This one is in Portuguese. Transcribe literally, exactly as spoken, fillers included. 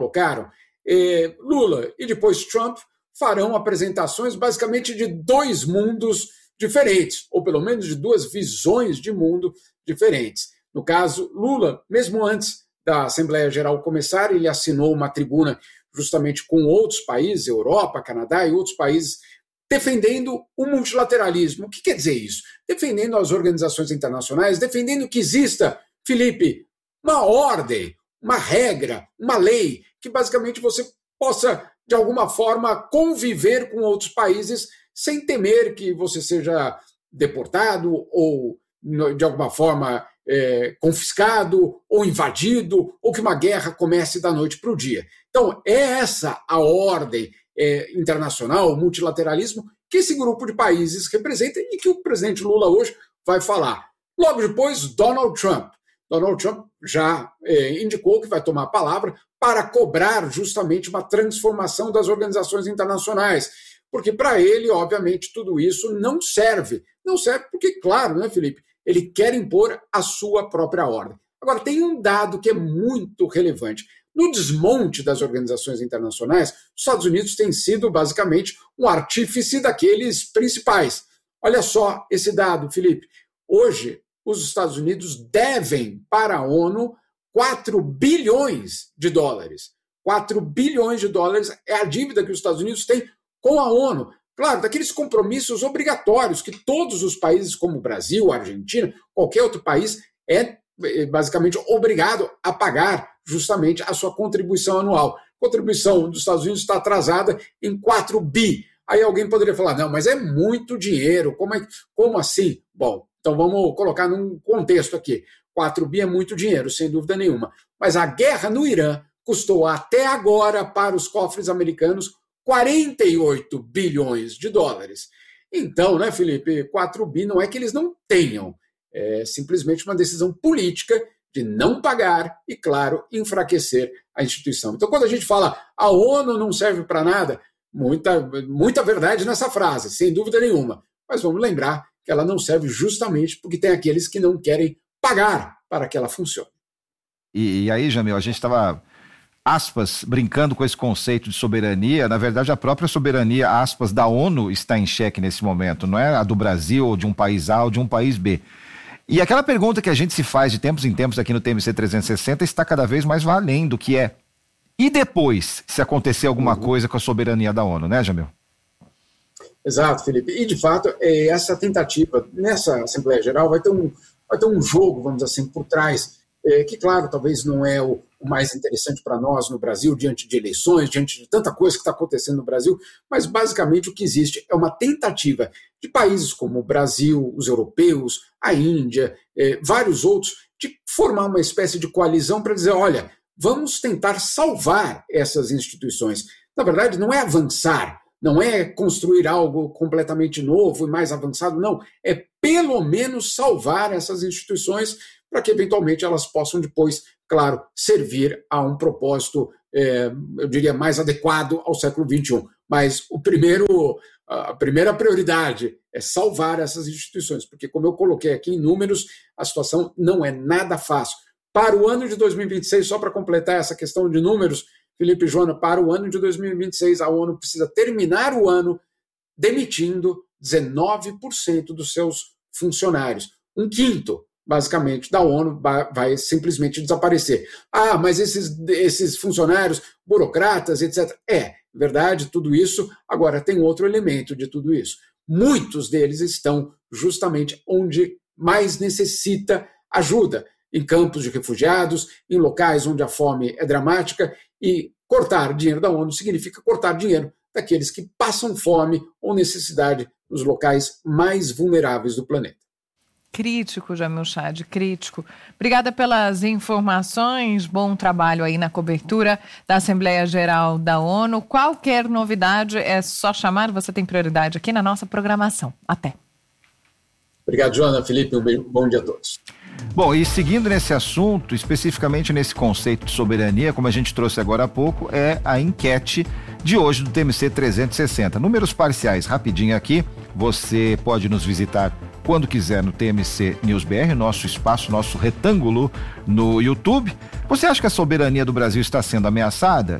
colocaram, eh, Lula e depois Trump farão apresentações basicamente de dois mundos diferentes, ou pelo menos de duas visões de mundo diferentes. No caso, Lula, mesmo antes da Assembleia Geral começar, ele assinou uma tribuna justamente com outros países, Europa, Canadá e outros países, defendendo o multilateralismo. O que quer dizer isso? Defendendo as organizações internacionais, defendendo que exista, Felipe, uma ordem, uma regra, uma lei, que basicamente você possa, de alguma forma, conviver com outros países sem temer que você seja deportado ou, de alguma forma, é, confiscado ou invadido, ou que uma guerra comece da noite para o dia. Então, é essa a ordem é, internacional, o multilateralismo, que esse grupo de países representa e que o presidente Lula hoje vai falar. Logo depois, Donald Trump. Donald Trump já é, indicou que vai tomar a palavra para cobrar justamente uma transformação das organizações internacionais, porque para ele, obviamente, tudo isso não serve. Não serve porque, claro, né, Felipe, ele quer impor a sua própria ordem. Agora, tem um dado que é muito relevante. No desmonte das organizações internacionais, os Estados Unidos têm sido, basicamente, um artífice daqueles principais. Olha só esse dado, Felipe. Hoje, os Estados Unidos devem para a ONU quatro bilhões de dólares. quatro bilhões de dólares é a dívida que os Estados Unidos têm com a ONU. Claro, daqueles compromissos obrigatórios que todos os países, como o Brasil, a Argentina, qualquer outro país, é basicamente obrigado a pagar justamente a sua contribuição anual. A contribuição dos Estados Unidos está atrasada em quatro bi. Aí alguém poderia falar, não, mas é muito dinheiro, como, é, como assim? Bom, então vamos colocar num contexto aqui. quatro bi é muito dinheiro, sem dúvida nenhuma. Mas a guerra no Irã custou até agora para os cofres americanos quarenta e oito bilhões de dólares. Então, né, Felipe, quatro bi não é que eles não tenham, é simplesmente uma decisão política de não pagar e, claro, enfraquecer a instituição. Então, quando a gente fala a ONU não serve para nada, muita, muita verdade nessa frase, sem dúvida nenhuma. Mas vamos lembrar que ela não serve justamente porque tem aqueles que não querem pagar para que ela funcione. E, e aí, Jamil, a gente estava, aspas, brincando com esse conceito de soberania. Na verdade, a própria soberania, aspas, da ONU está em xeque nesse momento, não é a do Brasil ou de um país A ou de um país B. E aquela pergunta que a gente se faz de tempos em tempos aqui no T M C trezentos e sessenta está cada vez mais valendo, que é, e depois, se acontecer alguma uhum. coisa com a soberania da ONU, né, Jamil? Exato, Felipe. E, de fato, essa tentativa, nessa Assembleia Geral, vai ter um, vai ter um jogo, vamos dizer assim, por trás, é, que, claro, talvez não é o, o mais interessante para nós no Brasil, diante de eleições, diante de tanta coisa que está acontecendo no Brasil, mas, basicamente, o que existe é uma tentativa de países como o Brasil, os europeus, a Índia, é, vários outros, de formar uma espécie de coalizão para dizer, olha, vamos tentar salvar essas instituições. Na verdade, não é avançar, não é construir algo completamente novo e mais avançado, não. É pelo menos salvar essas instituições para que, eventualmente, elas possam depois, claro, servir a um propósito, é, eu diria, mais adequado ao século vinte e um. Mas o primeiro, a primeira prioridade é salvar essas instituições, porque, como eu coloquei aqui em números, a situação não é nada fácil. Para o ano de dois mil e vinte e seis, só para completar essa questão de números, Felipe e Joana, para o ano de dois mil e vinte e seis, a ONU precisa terminar o ano demitindo dezenove por cento dos seus funcionários. Um quinto, basicamente, da ONU vai simplesmente desaparecer. Ah, mas esses, esses funcionários, burocratas, etcétera. É, verdade, tudo isso. Agora, tem outro elemento de tudo isso. Muitos deles estão justamente onde mais necessita ajuda, em campos de refugiados, em locais onde a fome é dramática, e cortar dinheiro da ONU significa cortar dinheiro daqueles que passam fome ou necessidade nos locais mais vulneráveis do planeta. Crítico, Jamil Chad, crítico. Obrigada pelas informações, bom trabalho aí na cobertura da Assembleia Geral da ONU. Qualquer novidade é só chamar, você tem prioridade aqui na nossa programação. Até. Obrigado, Joana, Felipe, um bom dia a todos. Bom, e seguindo nesse assunto, especificamente nesse conceito de soberania, como a gente trouxe agora há pouco, é a enquete de hoje do T M C trezentos e sessenta. Números parciais, rapidinho aqui, você pode nos visitar quando quiser no T M C News B R, nosso espaço, nosso retângulo no YouTube. Você acha que a soberania do Brasil está sendo ameaçada?